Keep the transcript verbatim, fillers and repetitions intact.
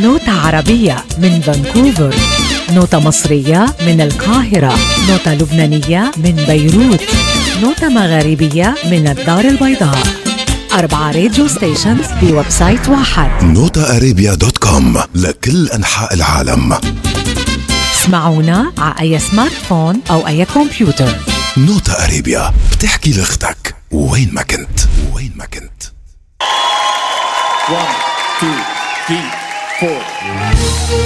نوتة عربية من فانكوفر، نوتة مصرية من القاهرة، نوتة لبنانية من بيروت، نوتة مغاربية من الدار البيضاء. أربعة راديو ستيشنز بويب سايت واحد، نوتا أرابيا دوت كوم، لكل أنحاء العالم. اسمعونا على أي سمارت فون أو أي كمبيوتر. نوتا أرابيا، بتحكي لأختك وين ما كنت وين ما كنت. واحد اثنين ثلاثة أربعة